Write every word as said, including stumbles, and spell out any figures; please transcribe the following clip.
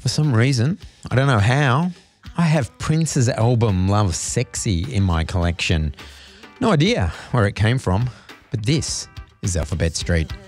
For some reason, I don't know how, I have Prince's album Love Sexy in my collection. No idea where it came from, but this is Alphabet Street.